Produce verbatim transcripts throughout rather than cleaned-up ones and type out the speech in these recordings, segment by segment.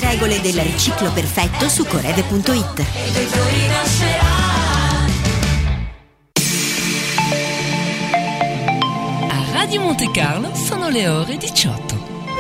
regole del riciclo perfetto su coreve punto it. A Radio Monte Carlo sono le ore diciotto.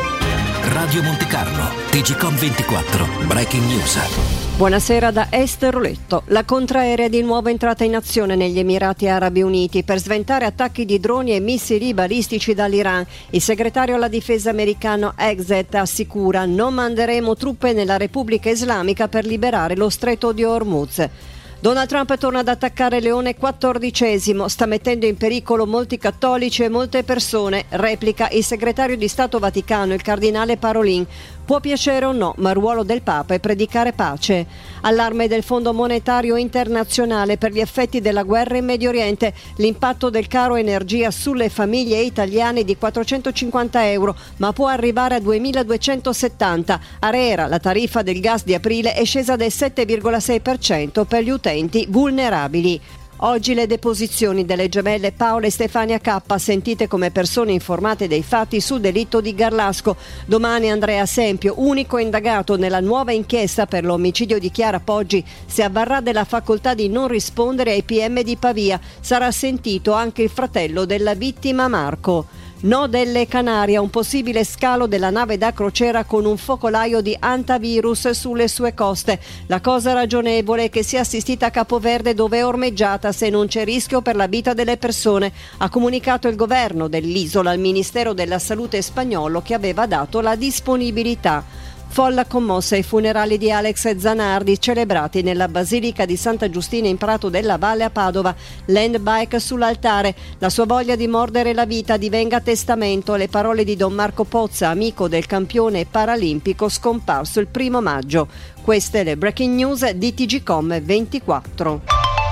Radio Monte Carlo, T G Com ventiquattro, Breaking News. Buonasera da Esther Roletto. La contraerea di nuovo entrata in azione negli Emirati Arabi Uniti per sventare attacchi di droni e missili balistici dall'Iran. Il segretario alla difesa americano Exet assicura: non manderemo truppe nella Repubblica Islamica per liberare lo stretto di Hormuz. Donald Trump torna ad attaccare Leone quattordicesimo, sta mettendo in pericolo molti cattolici e molte persone, replica il segretario di Stato Vaticano, il cardinale Parolin. Può piacere o no, ma il ruolo del Papa è predicare pace. Allarme del Fondo Monetario Internazionale per gli effetti della guerra in Medio Oriente, l'impatto del caro energia sulle famiglie italiane di quattrocentocinquanta euro, ma può arrivare a duemiladuecentosettanta. ARERA, la tariffa del gas di aprile, è scesa del sette virgola sei per cento per gli utenti vulnerabili. Oggi le deposizioni delle gemelle Paola e Stefania K, sentite come persone informate dei fatti sul delitto di Garlasco. Domani Andrea Sempio, unico indagato nella nuova inchiesta per l'omicidio di Chiara Poggi, si avvarrà della facoltà di non rispondere ai P M di Pavia. Sarà sentito anche il fratello della vittima Marco. No delle Canarie, un possibile scalo della nave da crociera con un focolaio di antivirus sulle sue coste. La cosa ragionevole è che sia assistita a Capoverde, dove è ormeggiata, se non c'è rischio per la vita delle persone, ha comunicato il governo dell'isola al Ministero della Salute spagnolo, che aveva dato la disponibilità. Folla commossa ai funerali di Alex Zanardi, celebrati nella Basilica di Santa Giustina in Prato della Valle a Padova. Land bike sull'altare, la sua voglia di mordere la vita divenga testamento. Le parole di Don Marco Pozza, amico del campione paralimpico scomparso il primo maggio. Queste le breaking news di T G Com ventiquattro.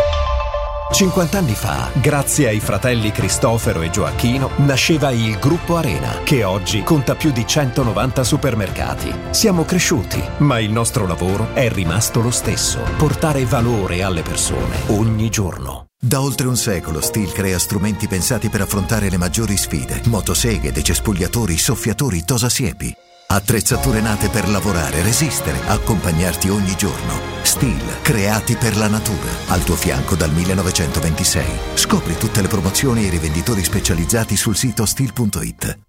cinquanta anni fa, grazie ai fratelli Cristofero e Gioacchino, nasceva il Gruppo Arena, che oggi conta più di centonovanta supermercati. Siamo cresciuti, ma il nostro lavoro è rimasto lo stesso: portare valore alle persone ogni giorno. Da oltre un secolo Stihl crea strumenti pensati per affrontare le maggiori sfide: motoseghe, decespugliatori, soffiatori, tosasiepi. Attrezzature nate per lavorare, resistere, accompagnarti ogni giorno. Stihl, creati per la natura. Al tuo fianco dal millenovecentoventisei. Scopri tutte le promozioni e i rivenditori specializzati sul sito stihl punto it.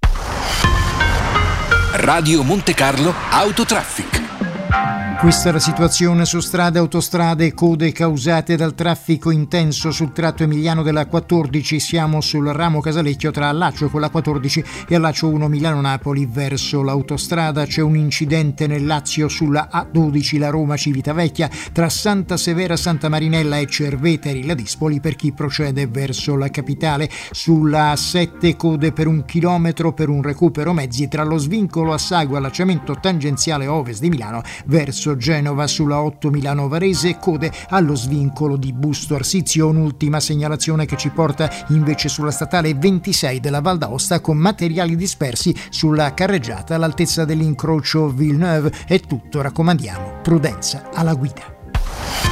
Radio Monte Carlo Autotraffic. Questa è la situazione su strade, autostrade e code causate dal traffico intenso sul tratto emiliano della quattordici. Siamo sul ramo Casalecchio tra Allaccio con la quattordici e Allaccio uno Milano-Napoli verso l'autostrada. C'è un incidente nel Lazio sulla A dodici, la Roma Civitavecchia, tra Santa Severa, Santa Marinella e Cerveteri, la Dispoli per chi procede verso la capitale. Sulla A sette code per un chilometro per un recupero mezzi tra lo svincolo a Sago e allacciamento tangenziale ovest di Milano verso Genova. Sulla otto Milano Varese code allo svincolo di Busto Arsizio. Un'ultima segnalazione che ci porta invece sulla statale ventisei della Val d'Aosta con materiali dispersi sulla carreggiata all'altezza dell'incrocio Villeneuve. È tutto, raccomandiamo prudenza alla guida.